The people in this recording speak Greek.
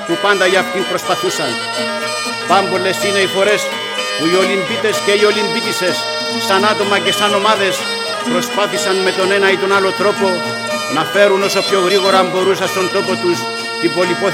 που πάντα για αυτήν προσπαθούσαν. Πάμπολες είναι οι φορές που οι Ολυμπίτες και οι Ολυμπίτισσες, σαν άτομα και σαν ομάδες, προσπάθησαν με τον ένα ή τον άλλο τρόπο να φέρουν όσο πιο γρήγορα μπορούσαν στον τόπο τους την πολυπόθετη